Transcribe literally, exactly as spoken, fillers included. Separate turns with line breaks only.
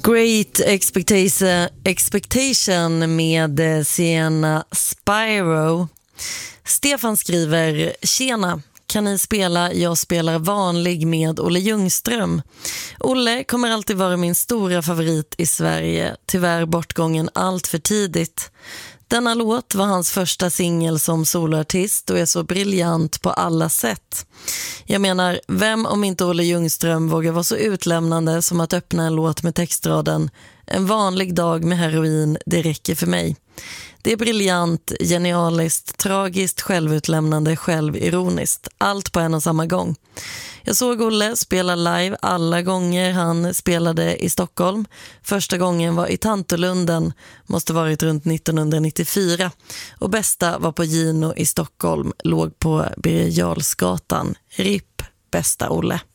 Great Expectation, expectation med Sienna Spyro. Stefan skriver: Tjena, kan ni spela Jag spelar vanlig med Olle Ljungström? Olle kommer alltid vara min stora favorit i Sverige, tyvärr bortgången allt för tidigt. Denna låt var hans första singel som soloartist och är så briljant på alla sätt. Jag menar, vem om inte Olle Ljungström vågar vara så utlämnande som att öppna en låt med textraden: en vanlig dag med heroin, det räcker för mig. Det är briljant, genialiskt, tragiskt, självutlämnande, självironiskt. Allt på en och samma gång. Jag såg Olle spela live alla gånger han spelade i Stockholm. Första gången var i Tantolunden, måste varit runt nittonhundranittiofyra. Och bästa var på Gino i Stockholm, låg på Birger Jarlsgatan. R I P, bästa Olle.